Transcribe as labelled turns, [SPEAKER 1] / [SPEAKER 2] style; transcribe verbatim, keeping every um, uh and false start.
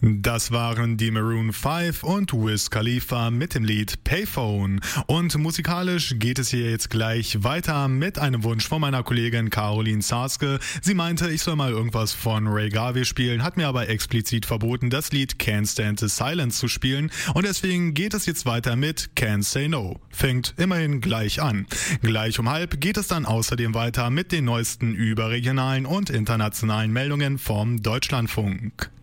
[SPEAKER 1] Das waren die Maroon fünf und Wiz Khalifa mit dem Lied Payphone. Und musikalisch geht es hier jetzt gleich weiter mit einem Wunsch von meiner Kollegin Caroline Sarske. Sie meinte, ich soll mal irgendwas von Ray Garvey spielen, hat mir aber explizit verboten, das Lied Can't Stand the Silence zu spielen. Und deswegen geht es jetzt weiter mit Can't Say No. Fängt immerhin gleich an. Gleich um halb geht es dann außerdem weiter mit den neuesten überregionalen und internationalen Meldungen vom Deutschlandfunk.